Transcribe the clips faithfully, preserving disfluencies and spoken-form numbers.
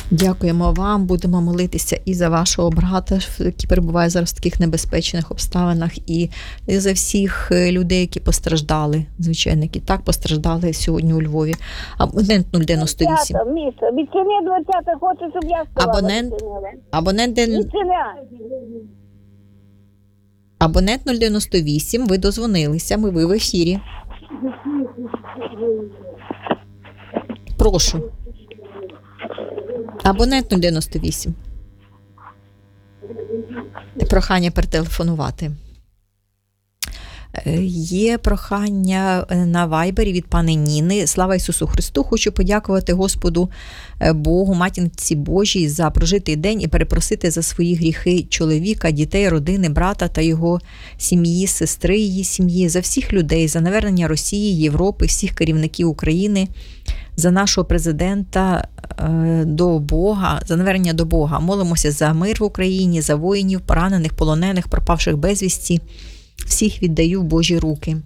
Дякуємо вам. Будемо молитися і за вашого брата, який перебуває зараз в таких небезпечних обставинах, і за всіх людей, які постраждали, звичайно, які так постраждали сьогодні у Львові. Абонент нуль дев'яносто вісім. Міша, відчини двадцята, хочу, щоб я сказала. Абонент, абонент, абонент нуль дев'яносто вісім, ви дозвонилися, ми ви в ефірі. Прошу. Абонент нуль дев'яносто вісім. Прохання перетелефонувати. Є прохання на Вайбері від пани Ніни. Слава Ісусу Христу! Хочу подякувати Господу Богу, Матінці Божій, за прожитий день і перепросити за свої гріхи чоловіка, дітей, родини, брата та його сім'ї, сестри її сім'ї, за всіх людей, за навернення Росії, Європи, всіх керівників України, за нашого президента до Бога, за навернення до Бога. Молимося за мир в Україні, за воїнів, поранених, полонених, пропавших безвісті. Всіх віддаю в Божі руки.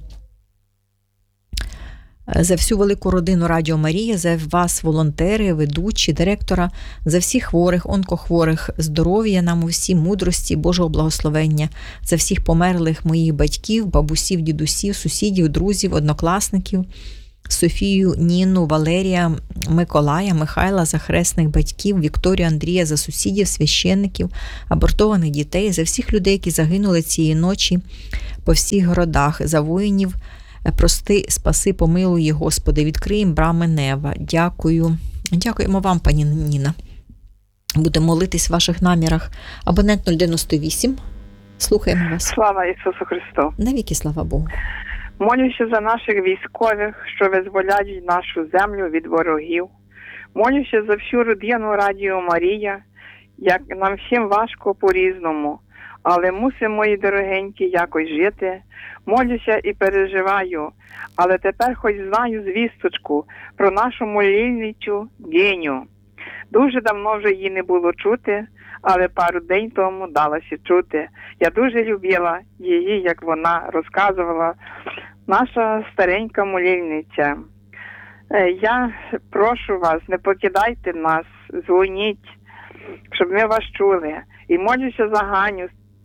За всю велику родину Радіо Марія, за вас, волонтери, ведучі, директора, за всіх хворих, онкохворих, здоров'я нам усім, мудрості, Божого благословення, за всіх померлих моїх батьків, бабусів, дідусів, сусідів, друзів, однокласників, Софію, Ніну, Валерія, Миколая, Михайла, за хресних батьків, Вікторію, Андрія, за сусідів, священників, абортованих дітей, за всіх людей, які загинули цієї ночі по всіх городах, за воїнів, прости, спаси, помилуй, Господи, відкрий їм брами неба. Дякую. Дякуємо вам, пані Ніна. Будемо молитись в ваших намірах. Абонент нуль дев'яносто вісім. Слухаємо вас. Слава Ісусу Христу! Навіки слава Богу. Молюся за наших військових, що визволяють нашу землю від ворогів. Молюся за всю родину Радіо Марія, як нам всім важко по-різному, але мусимо, мої дорогенькі, якось жити. Молюся і переживаю, але тепер хоч знаю звісточку про нашу молільницю Геню. Дуже давно вже її не було чути, але пару день тому далося чути. Я дуже любила її, як вона розказувала. Наша старенька молільниця. Я прошу вас, не покидайте нас, дзвоніть, щоб ми вас чули. І молюся за Ганю.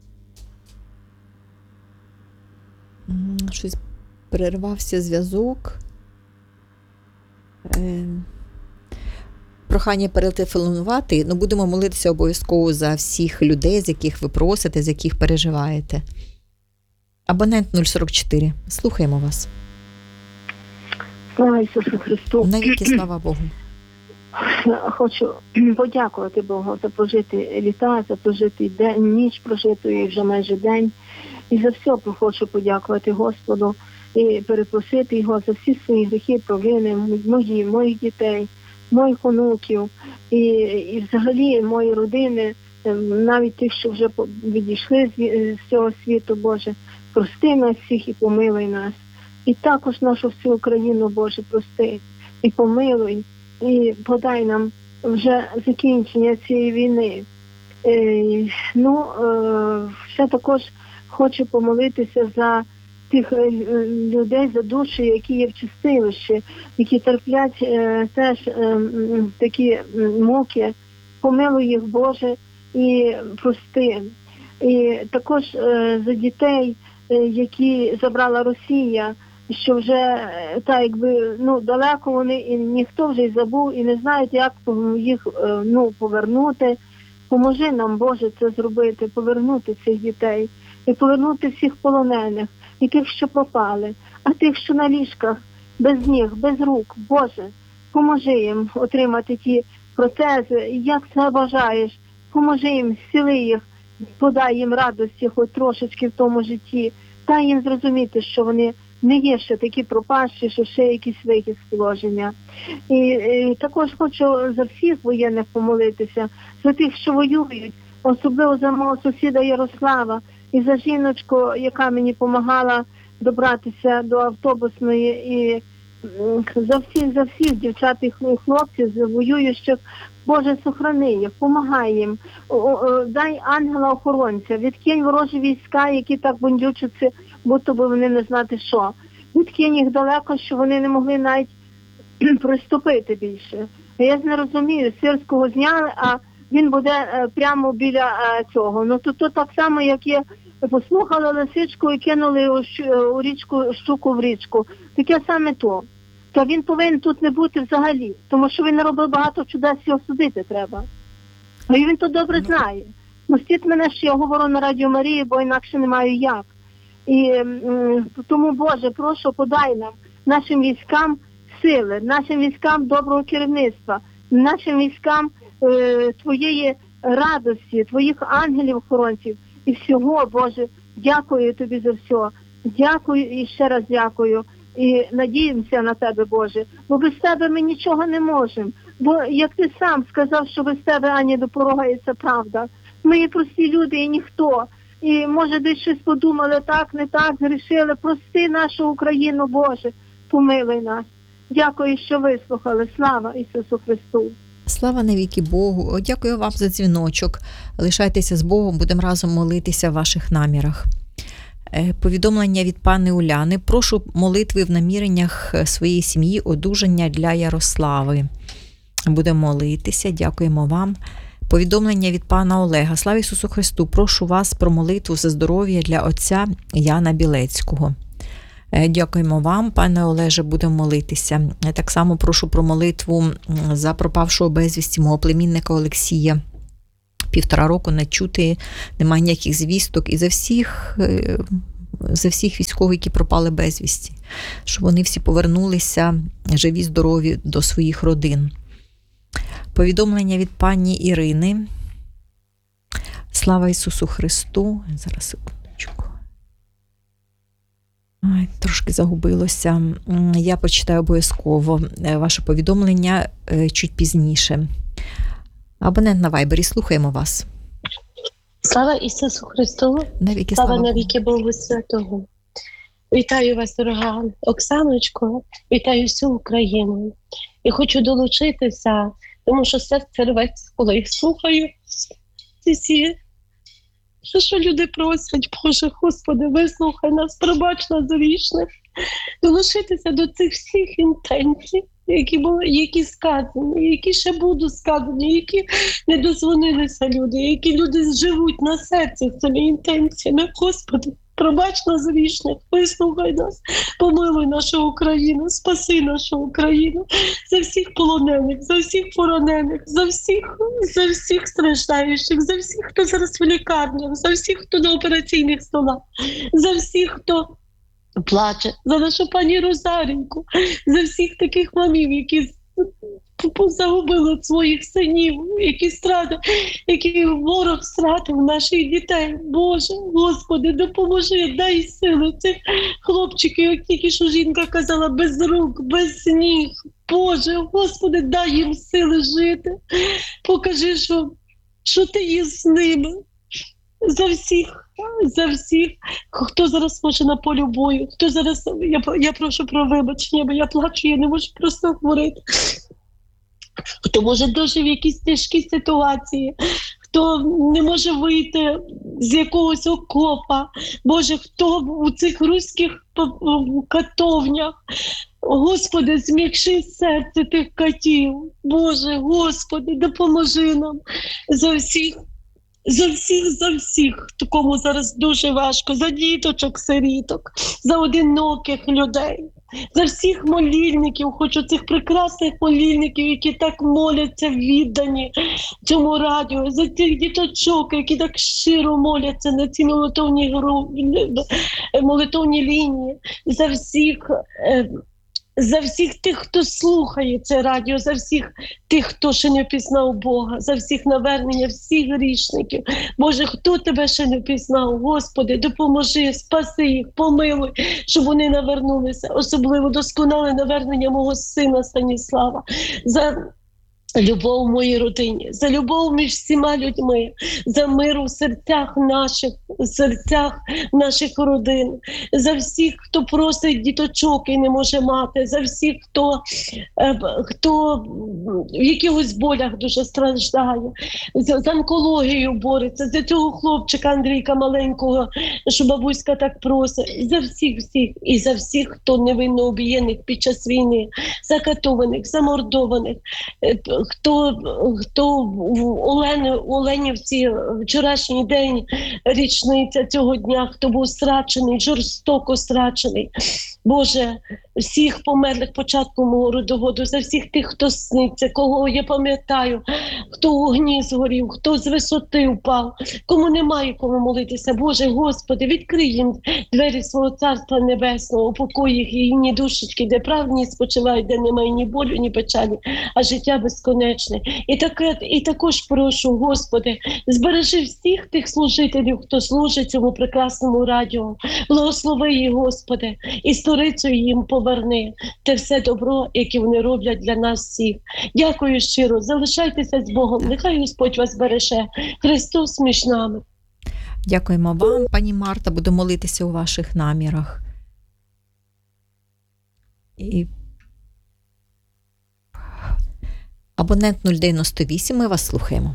Щось перервався зв'язок. Прохання перетелефонувати. Ну, будемо молитися обов'язково за всіх людей, з яких ви просите, з яких переживаєте. Абонент нуль сорок чотири. Слухаємо вас. Слава Ісусу Христу! Навіки слава Богу. Хочу подякувати Богу за прожити літа, за прожитий день, ніч прожиту і вже майже день. І за все хочу подякувати Господу і перепросити Його за всі свої гріхи, провини, мої, моїх дітей, моїх онуків і, і взагалі мої родини, навіть тих, що вже відійшли з цього світу, Боже. Прости нас всіх і помилуй нас. І також нашу всю Україну, Боже, прости і помилуй, і подай нам вже закінчення цієї війни. Е, ну, е, ще також хочу помолитися за тих людей, за душі, які є в чистилищі, які терплять е, теж е, такі муки. Помилуй їх, Боже, і прости. І також е, за дітей, які забрала Росія, що вже так якби ну далеко вони, і ніхто вже й забув, і не знають, як їх ну повернути. Поможи нам, Боже, це зробити, повернути цих дітей і повернути всіх полонених, і тих, що пропали, а тих, що на ліжках, без ніг, без рук. Боже, поможи їм отримати ті протези, як це бажаєш, поможи їм, зціли їх, подай їм радості хоч трошечки в тому житті, дай їм зрозуміти, що вони не є ще такі пропащі, що ще якісь вихід з положення. І, і також хочу за всіх воєнних помолитися, за тих, що воюють, особливо за мого сусіда Ярослава і за жіночку, яка мені допомагала добратися до автобусної, і за всіх, за всіх дівчат і хлопців, за воюючих. Боже, сохрани їх, помагай їм, о, о, дай ангела-охоронця, відкинь ворожі війська, які так бундючаться, будто би вони не знати що. Відкинь їх далеко, що вони не могли навіть приступити більше. Я ж не розумію, Сирського зняли, а він буде е, прямо біля е, цього. Ну то, то так само, як є, послухали лисичку і кинули у, щ- у річку, щуку в річку. Таке саме то. Та він повинен тут не бути взагалі, тому що він робив багато чудес, його судити треба. І він то добре знає. Мостіть мене, що я говорю на Радіо Марії, бо інакше не маю як. І м, тому, Боже, прошу, подай нам, нашим військам сили, нашим військам доброго керівництва, нашим військам е, Твоєї радості, Твоїх ангелів-охоронців і всього, Боже, дякую Тобі за все. Дякую і ще раз дякую. І надіємося на Тебе, Боже, бо без Тебе ми нічого не можемо. Бо, як Ти сам сказав, що без Тебе ані до порога, і це правда. Ми є прості люди і ніхто. І, може, десь щось подумали, так, не так, грішили. Прости нашу Україну, Боже, помилуй нас. Дякую, що вислухали. Слава Ісусу Христу! Слава навіки Богу. О, дякую вам за дзвіночок. Лишайтеся з Богом, будемо разом молитися в ваших намірах. Е, Повідомлення від пани Уляни. Прошу молитви в наміреннях своєї сім'ї, одужання для Ярослави. Будемо молитися, дякуємо вам. Повідомлення від пана Олега. Слава Ісусу Христу! Прошу вас про молитву за здоров'я для отця Яна Білецького. Е, Дякуємо вам, пане Олеже, будемо молитися. Е, Так само прошу про молитву м, за пропавшого безвісті мого племінника Олексія. Півтора року не чути, немає ніяких звісток. І за всіх, е, за всіх військових, які пропали безвісті. Щоб вони всі повернулися живі, здорові до своїх родин. Повідомлення від пані Ірини. Слава Ісусу Христу. Зараз, секундочку. Ай, трошки загубилося. М, Я прочитаю обов'язково е, ваше повідомлення е, чуть пізніше. Абонент на Вайбері, слухаємо вас. Слава Ісусу Христу, Навіки слава слава Богу. навіки Богу Святого. Вітаю вас, дорога Оксаночко, вітаю всю Україну. І хочу долучитися, тому що серце рветься, коли їх слухаю. Ці всі, що, що люди просять, Боже, Господи, вислухай нас, пробач нас грішних. Долучитися до цих всіх інтенцій, які були, які сказані, які ще будуть сказані, які не дозвонилися люди, які люди живуть на серці з цими інтенціями. Господи, пробач нас грішних, вислухай нас, помилуй нашу Україну, спаси нашу Україну, за всіх полонених, за всіх поранених, за всіх, за всіх страждаючих, за всіх, хто зараз в лікарнях, за всіх, хто на операційних столах, за всіх, хто плаче, за нашу пані Розареньку, за всіх таких мамів, які загубили своїх синів, які стратили, які ворог стратив наших дітей. Боже, Господи, допоможи, дай сили цих хлопчиків, як тільки що жінка казала, без рук, без ніг. Боже, Господи, дай їм сили жити. Покажи, що, що ти є з ними. За всіх, за всіх, хто зараз може на полі бою, хто зараз, я, я прошу про вибачення, бо я плачу, я не можу просто говорити. Хто може дожив в якісь тяжкі ситуації, хто не може вийти з якогось окопа, Боже, хто у цих руських катовнях, Господи, зм'якши серце тих катів, Боже, Господи, допоможи нам за всіх. За всіх, за всіх, кому зараз дуже важко, за діточок, сиріток, за одиноких людей, за всіх молільників, хочу цих прекрасних молільників, які так моляться віддані цьому радіо, за тих діточок, які так щиро моляться на ці молитовні, молитовні лінії, за всіх... За всіх тих, хто слухає це радіо, за всіх тих, хто ще не впізнав Бога, за всіх навернення, всіх грішників. Боже, хто тебе ще не впізнав? Господи, допоможи, спаси їх, помилуй, щоб вони навернулися. Особливо досконале навернення мого сина Станіслава. За любов в моїй родині, за любов між всіма людьми, за мир у серцях наших, у серцях наших родин, за всіх, хто просить діточок і не може мати, за всіх, хто, е, хто в якихось болях дуже страждає, за, за онкологію бореться, за цього хлопчика Андрійка маленького, що бабуська так просить, за всіх всіх і за всіх, хто невинно обієних під час війни, закатованих, замордованих, Хто, хто в Олені, Оленівці вчорашній день, річниця цього дня, хто був страчений, жорстоко страчений. Боже, всіх померлих початку мого родоводу, за всіх тих, хто сниться, кого я пам'ятаю, хто у вогні згорів, хто з висоти впав, кому немає кому молитися. Боже, Господи, відкрий їм двері свого Царства Небесного, упокой їх їхні душечки, де праведні спочивають, де немає ні болю, ні печалі, а життя безконечне. І, таке, і також прошу, Господи, збережи всіх тих служителів, хто служить цьому прекрасному радіо. Благослови їх, Господи, і сторицю їм поверни те все добро, яке вони роблять для нас всіх. Дякую щиро, залишайтеся з Богом, нехай Господь вас береже. Христос між нами. Дякуємо вам, пані Марта, буду молитися у ваших намірах. І... Абонент нуль дев'яносто вісім, ми вас слухаємо.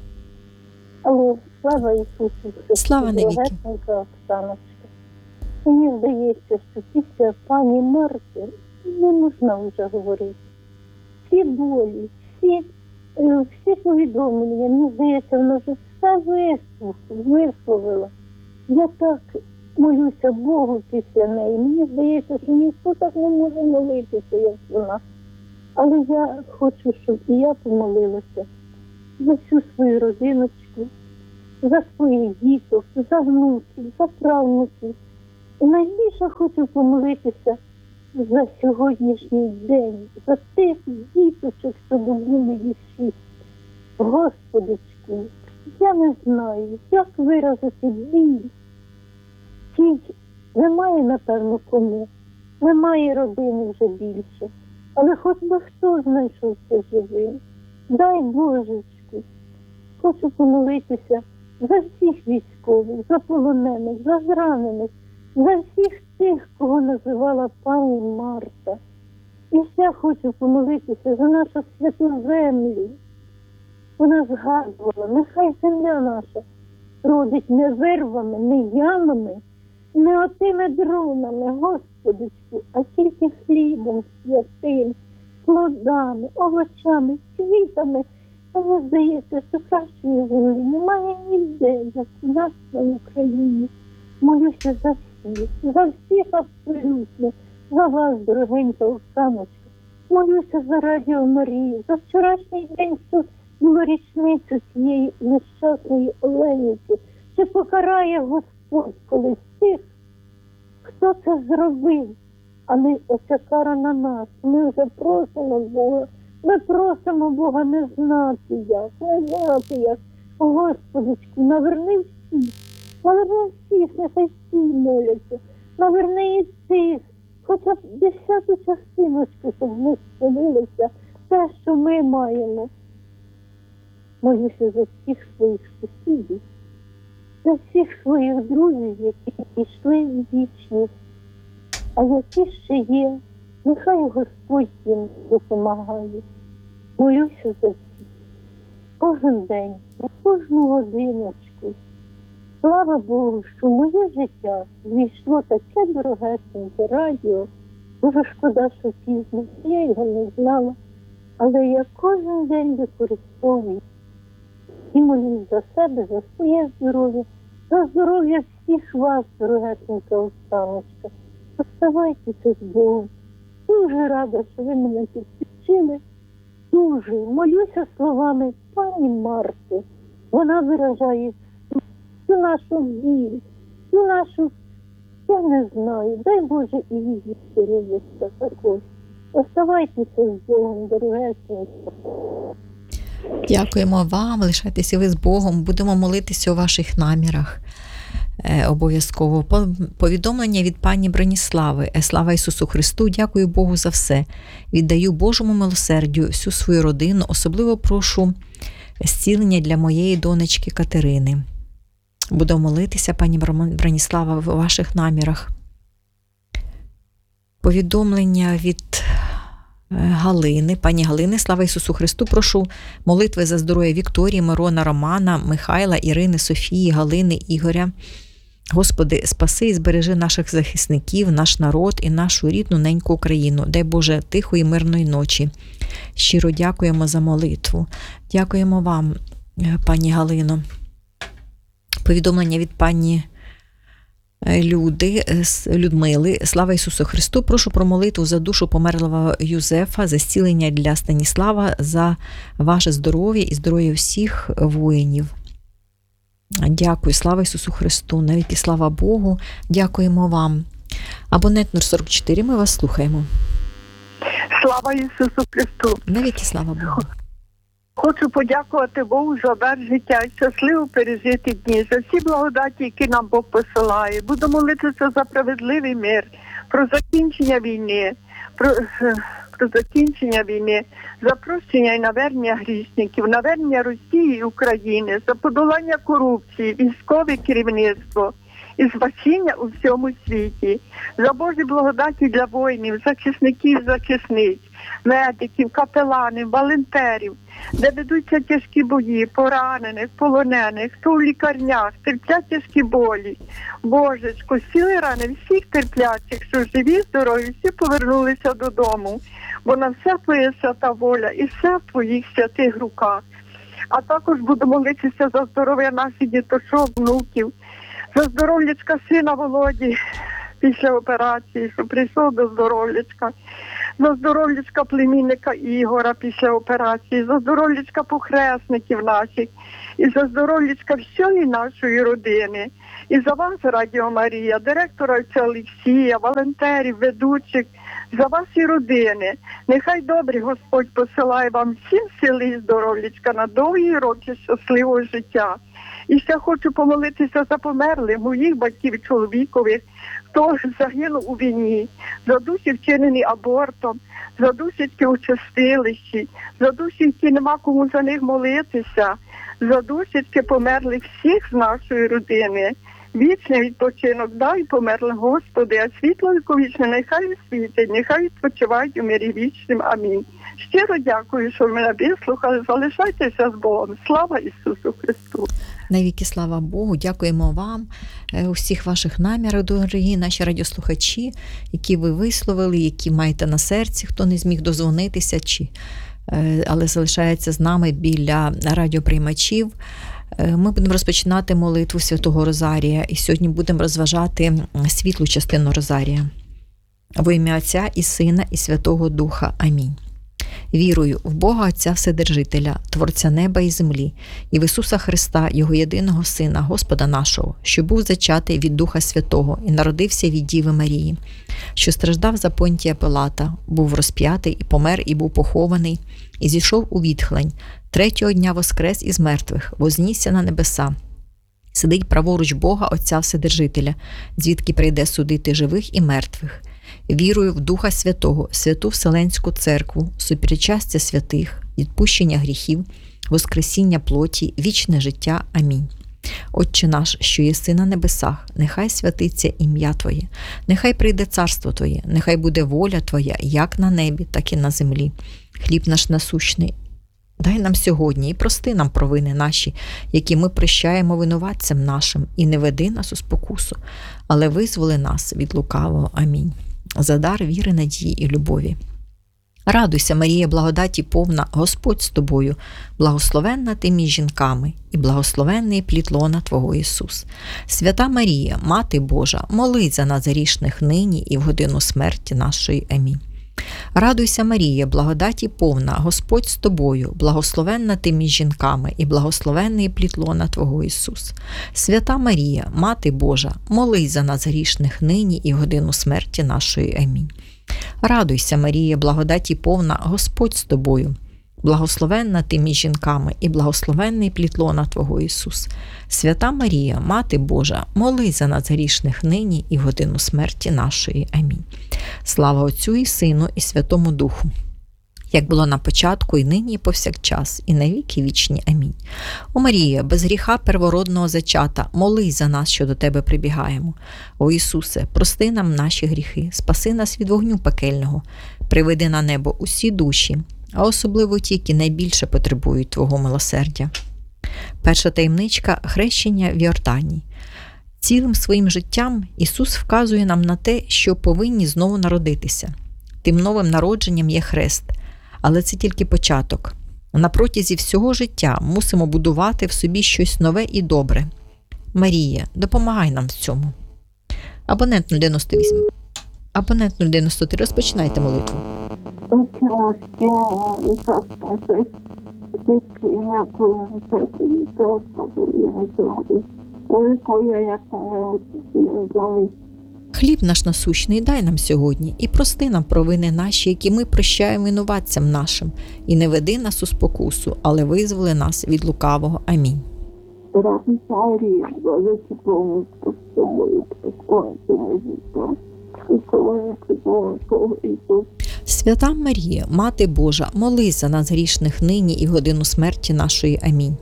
Алло, слава Ісусу Христу. Слава навіки. Дорогесенька Оксаночка. Мені здається, що після пані Марти не можна вже говорити. Всі болі, всі, е, всі повідомлення, мені здається, вона вже все вислухала, висловила. Я так молюся Богу після неї. Мені здається, що ніхто так не може молитися, як вона. Але я хочу, щоб і я помолилася за всю свою родиночку, за своїх діток, за внуків, за правнуків. І найбільше хочу помолитися за сьогоднішній день, за тих діточок, що добули вірші. Господичку, я не знаю, як виразити біль. Тільки немає, напевно, кому, немає родини вже більше. Але хоч би хто знайшовся живим. Дай Божечку, хочу помолитися за всіх військових, за полонених, за зранених, за всіх тих, кого називала пані Марта. І ще хочу помолитися за нашу святу землю. Вона згадувала, нехай земля наша родить не вирвами, не ямами, не отими дронами, Господичку, а тільки хлібом святим, плодами, овочами, квітами. Мені здається, що кращої землі немає ніде, як у нас на Україні. Молюся за всіх, за всіх абсолютно, за вас, дорогенька Оксаночка. Молюся за Радіо Марію, за вчорашній день, що було річницю цієї нещасної Оленівки. Чи покарає Господь колись тих, хто це зробив, а не оця кара на нас. Ми вже просимо Бога, ми просимо Бога не знати як, не знати як. Господичку, наверни всіх, наверни всіх, нехай всі моляться, наверни і тих, хоча б десяту частиночку, щоб ми сповілися те, що ми маємо. Молюся за всіх своїх сусідів, за всіх своїх друзів, які пішли в вічність, а які ще є, нехай Господь їм допомагає. Молюся за всіх. Кожен день, на кожну годиночку. Слава Богу, що в моє життя війшло таке дорогесеньке радіо. Дуже шкода, що пізно, я його не знала, але я кожен день використовую. І молюсь за себе, за своє здоров'я, за здоров'я всіх вас, дорогесенька Оксаночка. Оставайтеся з Богом. Дуже рада, що ви мене підключили. Дуже молюся словами пані Марти. Вона виражає всю нашу біль, всю нашу, я не знаю, дай Боже і її здоров'я також. Оставайтеся з Богом, дорогесенька. Дякуємо вам, лишайтеся ви з Богом, будемо молитися у ваших намірах. Е, обов'язково По- повідомлення від пані Броніслави. Е, Слава Ісусу Христу, дякую Богу за все. Віддаю Божому милосердю всю свою родину, особливо прошу зцілення для моєї донечки Катерини. Буду молитися, пані Бро- Броніслава, в ваших намірах. Повідомлення від е, Галини. Пані Галини, слава Ісусу Христу, прошу молитви за здоров'я Вікторії, Мирона, Романа, Михайла, Ірини, Софії, Галини, Ігоря. Господи, спаси і збережи наших захисників, наш народ і нашу рідну неньку Україну. Дай Боже тихої мирної ночі. Щиро дякуємо за молитву. Дякуємо вам, е, пані Галино. Повідомлення від пані Люди, з Людмили. Слава Ісусу Христу, прошу про молитву за душу померлого Юзефа, за зцілення для Станіслава, за ваше здоров'я і здоров'я всіх воїнів. Дякую, слава Ісусу Христу, навіки слава Богу, дякуємо вам. Абонент нуль сорок чотири, ми вас слухаємо. Слава Ісусу Христу! Навіки слава Богу. Хочу подякувати Богу за дар життя і щасливо пережити дні, за всі благодаті, які нам Бог посилає. Буду молитися за справедливий мир, про закінчення війни, про, про закінчення війни, за прощення і навернення грішників, навернення Росії і України, за подолання корупції, військове керівництво і спасіння у всьому світі, за Божі благодаті для воїнів, захисників, захисниць, медиків, капеланів, волонтерів, де ведуться тяжкі бої, поранених, полонених, хто в лікарнях, терплять тяжкі болі. Божечко, сіли рани всіх терплячих, що живі, здорові, всі повернулися додому, бо на все твоя свята воля і все в твоїх святих руках. А також буду молитися за здоров'я наших діточок, внуків, за здоров'ячка сина Володі після операції, що прийшов до здоров'ячка, за здоров'ячка племінника Ігора після операції, за здоров'ячка похресників наших, і за здоров'ячка всієї нашої родини, і за вас, Радіо Марія, директора отця Олексія, волонтерів, ведучих, за ваші родини. Нехай добрий Господь посилає вам всім сили і здоров'ячка на довгі роки щасливого життя. І ще хочу помолитися за померлих моїх батьків, чоловікових, хто загинув у війні, за душі вчинені абортом, за душі, які у чистилищі, за душі, які нема кому за них молитися, за душі, які померли всіх з нашої родини. Вічний відпочинок дай померлим, Господи, а світло віковічне нехай світить, нехай відпочивають у мирі вічним. Амінь. Щиро дякую, що мене вислухали. Залишайтеся з Богом. Слава Ісусу Христу! Навіки слава Богу, дякуємо вам, е, усіх ваших намірах, дорогі наші радіослухачі, які ви висловили, які маєте на серці, хто не зміг дозвонитися, чи, е, але залишається з нами біля радіоприймачів. Е, Ми будемо розпочинати молитву Святого Розарія, і сьогодні будемо розважати світлу частину Розарія. Во ім'я Отця і Сина, і Святого Духа. Амінь. Вірую в Бога Отця Вседержителя, Творця неба і землі, і в Ісуса Христа, Його єдиного Сина, Господа нашого, що був зачатий від Духа Святого і народився від Діви Марії, що страждав за Понтія Пилата, був розп'ятий і помер, і був похований, і зійшов у відхлень, третього дня воскрес із мертвих, вознісся на небеса, сидить праворуч Бога Отця Вседержителя, звідки прийде судити живих і мертвих. Вірую в Духа Святого, Святу Вселенську Церкву, супричастя святих, відпущення гріхів, воскресіння плоті, вічне життя. Амінь. Отче наш, що єси на небесах, нехай святиться ім'я Твоє, нехай прийде царство Твоє, нехай буде воля Твоя, як на небі, так і на землі. Хліб наш насущний дай нам сьогодні і прости нам провини наші, які ми прощаємо винуватцям нашим, і не веди нас у спокусу, але визволи нас від лукавого. Амінь. За дар віри, надії і любові. Радуйся, Марія, благодаті повна, Господь з тобою, благословенна ти між жінками, і благословенний плід лона Твого Ісус. Свята Марія, Мати Божа, молись за нас грішних нині і в годину смерті нашої. Амінь. Радуйся, Марія, благодаті повна, Господь з тобою, благословенна ти між жінками, і благословенний плід лона Твого Ісус. Свята Марія, Мати Божа, молись за нас грішних нині і в годину смерті нашої. Амінь. Радуйся, Марія, благодаті повна, Господь з тобою, Благословенна ти між жінками і благословенний плід лона Твого, Ісус. Свята Марія, Мати Божа, молись за нас грішних нині і в годину смерті нашої. Амінь. Слава Отцю і Сину і Святому Духу, як було на початку, і нині, і повсякчас, і на віки вічні. Амінь. О Марія, без гріха первородного зачата, молись за нас, що до Тебе прибігаємо. О Ісусе, прости нам наші гріхи, спаси нас від вогню пекельного, приведи на небо усі душі, а особливо ті, які найбільше потребують Твого милосердя. Перша таємничка – хрещення в Йордані. Цілим своїм життям Ісус вказує нам на те, що повинні знову народитися. Тим новим народженням є хрест, але це тільки початок. На протязі всього життя мусимо будувати в собі щось нове і добре. Марія, допомагай нам в цьому. Абонент нуль дев'яносто вісім. Абонент нуль дев'яносто три, розпочинайте молитву. Хліб наш насущний дай нам сьогодні, і прости нам провини наші, які ми прощаємо винуватцям нашим, і не веди нас у спокусу, але визволи нас від лукавого. Амінь. Свята Марія, Мати Божа, молись за нас грішних нині і в годину смерті нашої. Амінь.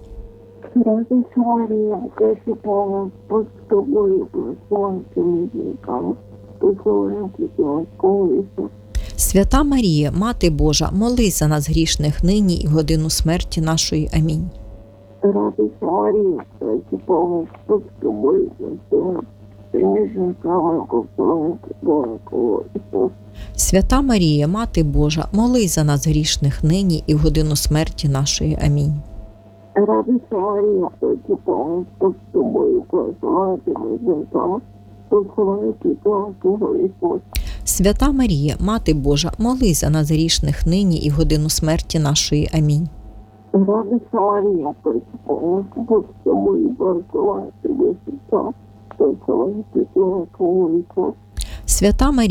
Свята Марія, Мати Божа, молись за нас грішних нині і в годину смерті нашої. Амінь. Свята Марія, Мати Божа, молись за нас грішних нині і в годину смерті нашої. Амінь. Свята Марія, Мати Божа, молись за нас грішних нині і в годину смерті нашої. Амінь. Свята Марія,